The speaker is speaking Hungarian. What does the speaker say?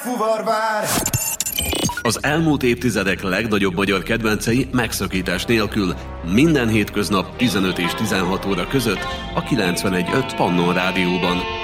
Fuvarvár! Az elmúlt évtizedek legnagyobb magyar kedvencei megszakítás nélkül minden hétköznap 15 és 16 óra között a 91.5 Pannon Rádióban.